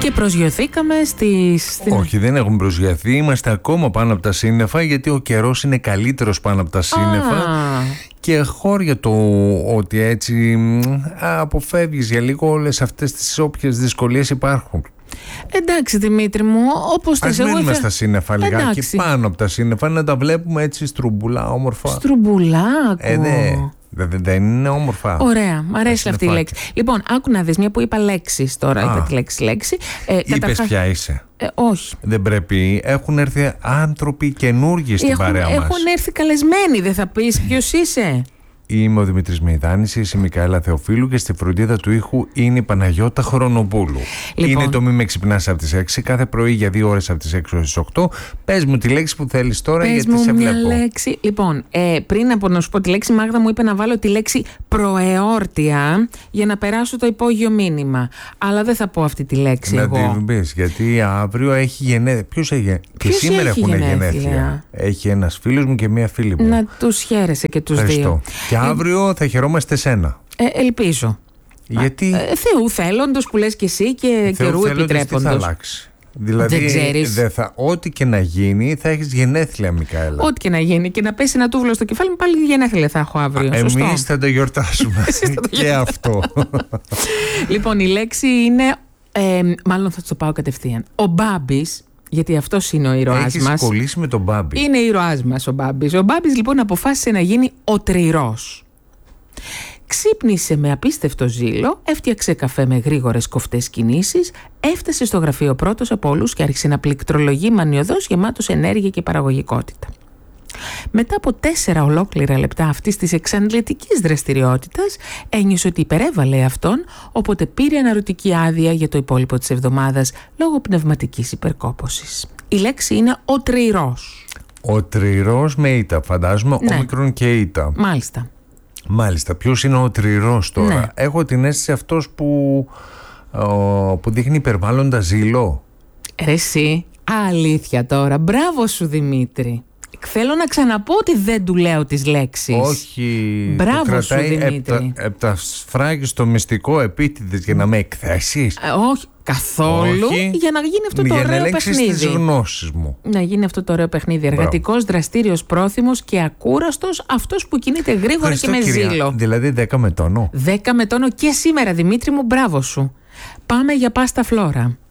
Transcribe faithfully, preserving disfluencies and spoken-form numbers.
Και προσγειωθήκαμε στις... Στην... Όχι, δεν έχουμε προσγειωθεί. Είμαστε ακόμα πάνω από τα σύννεφα, γιατί ο καιρός είναι καλύτερος πάνω από τα σύννεφα. Ah. Και χώρια το ότι έτσι αποφεύγεις για λίγο όλες αυτές τις όποιες δυσκολίες υπάρχουν. Εντάξει, Δημήτρη μου, όπως θες. Ας μένουμε στα σύννεφα λιγάκι, πάνω από τα σύννεφα, να τα βλέπουμε έτσι στρουμπουλά, όμορφα. Στρουμπουλά, ε, ναι. Δεν, δεν είναι όμορφα. Ωραία, μου αρέσει αυτή η λέξη. Λοιπόν, άκου να δεις, μια που είπα λέξεις τώρα, είπα τη λέξη λέξη. Ε, Είπες καταρχάς... ποια είσαι. Ε, όχι. Δεν πρέπει. Έχουν έρθει άνθρωποι καινούργοι στην έχουν, παρέα μας. Έχουν έρθει καλεσμένοι, δεν θα πεις ποιος είσαι. Είμαι ο Δημήτρης Μεϊδάνης, είσαι η Μικαέλα Θεοφίλου και στη φροντίδα του ήχου είναι η Παναγιώτα Χρονοπούλου. Λοιπόν. Είναι το Μη με ξυπνάς από τις έξι, κάθε πρωί για δύο ώρες από τις έξι ως τις οκτώ. Πες μου τη λέξη που θέλεις τώρα, Πες γιατί μου σε μια βλέπω. Λέξη. Λοιπόν, ε, πριν από να σου πω τη λέξη, Μάγδα μου είπε να βάλω τη λέξη προεόρτια για να περάσω το υπόγειο μήνυμα. Αλλά δεν θα πω αυτή τη λέξη να εγώ. Να την πεις, γιατί αύριο έχει γενέθλια. Ποιος έχει Ποιος και σήμερα έχει έχουν γενέθλια. γενέθλια. Έχει ένας φίλος μου και μία φίλη μου. Να τους χαίρεσαι και τους δύο. Και αύριο θα χαιρόμαστε σένα. Ε, ελπίζω. Γιατί... Ε, Θεού θέλοντος που λες και εσύ και Θεού καιρού επιτρέποντος. Τι θα αλλάξει. Δηλαδή, δεν ξέρεις. Δε θα, ό,τι και να γίνει θα έχεις γενέθλια, Μικαέλα. Ό,τι και να γίνει και να πέσει ένα τούβλο στο κεφάλι μου, πάλι γενέθλια θα έχω αύριο. Εμείς θα το γιορτάσουμε. Και αυτό. Λοιπόν, η λέξη είναι, ε, μάλλον θα το πάω κατευθείαν. Ο Μπάμπης. Γιατί αυτός είναι ο ήρωάς μας. Έχεις κολλήσει με τον Μπάμπη. Είναι ήρωάς μας ο Μπάμπης. Ο Μπάμπης λοιπόν αποφάσισε να γίνει ο τρυρός. Ξύπνησε με απίστευτο ζήλο, έφτιαξε καφέ με γρήγορες κοφτές κινήσεις, έφτασε στο γραφείο πρώτος από όλους και άρχισε να πληκτρολογεί μανιωδώς, γεμάτος ενέργεια και παραγωγικότητα. Μετά από τέσσερα ολόκληρα λεπτά αυτής της εξαντλητικής δραστηριότητας, ένιωσε ότι υπερέβαλε αυτόν, οπότε πήρε αναρωτική άδεια για το υπόλοιπο της εβδομάδας λόγω πνευματικής υπερκόπωσης. Η λέξη είναι ο τρυρός. Ο τρυρός με ήττα, φαντάζομαι, ναι. όμικρον και ήττα. Μάλιστα. Μάλιστα. Ποιος είναι ο τρυρός τώρα? Ναι. Έχω την αίσθηση αυτός που, ο, που δείχνει υπερβάλλοντα ζήλο. Ρε εσύ, αλήθεια τώρα. Μπράβο σου, Δημήτρη. Θέλω να ξαναπώ ότι δεν του λέω τις λέξεις. Όχι. Μπράβο σου, Δημήτρη. Έπτα σφράγει στο μυστικό επίτηδες για να με εκθέσεις. Ε, όχι, καθόλου. Όχι. Για να γίνει αυτό το για ωραίο να παιχνίδι. τις γνώσεις μου. Να γίνει αυτό το ωραίο παιχνίδι. Εργατικός, δραστήριος, πρόθυμος και ακούραστος, αυτός που κινείται γρήγορα. Ευχαριστώ, και με κυρία. ζήλο. Δηλαδή δέκα με τόνο. δέκα με τόνο και σήμερα, Δημήτρη μου, μπράβο σου. Πάμε για πάστα φλόρα.